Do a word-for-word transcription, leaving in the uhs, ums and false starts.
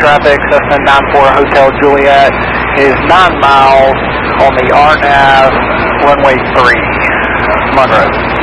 traffic, Cessna nine four Hotel Juliet is nine miles on the R N A V runway three, Monroe.